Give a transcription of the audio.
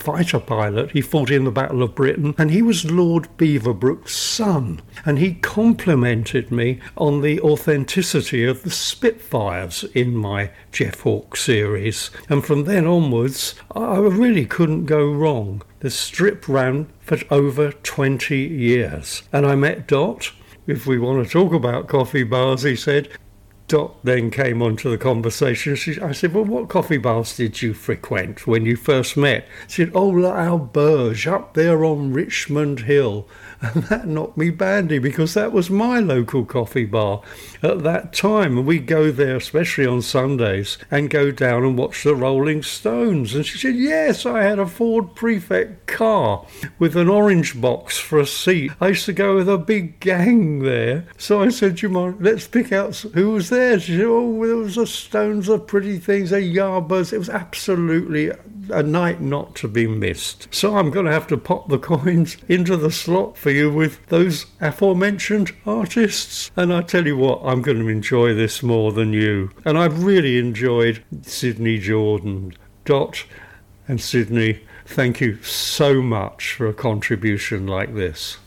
fighter pilot. He fought in the Battle of Britain, and he was Lord Beaverbrook's son. And he complimented me on the authenticity of the Spitfires in my Jeff Hawke series. And from then onwards, I really couldn't go wrong. The strip ran for over 20 years. And I met Dot. If we want to talk about coffee bars, he said. Dot then came onto the conversation. I said, well, what coffee bars did you frequent when you first met? She said, oh, La Auberge, up there on Richmond Hill. And that knocked me bandy, because that was my local coffee bar at that time. And we'd go there, especially on Sundays, and go down and watch the Rolling Stones. And she said, yes, I had a Ford Prefect car with an orange box for a seat. I used to go with a big gang there. So I said, you mind, let's pick out who was there. She said, oh, there was the Stones, the Pretty Things, the Yardbirds. It was absolutely a night not to be missed. So I'm going to have to pop the coins into the slot for you with those aforementioned artists. And I tell you what, I'm going to enjoy this more than you. And I've really enjoyed Sydney Jordan. Dot and Sydney, thank you so much for a contribution like this.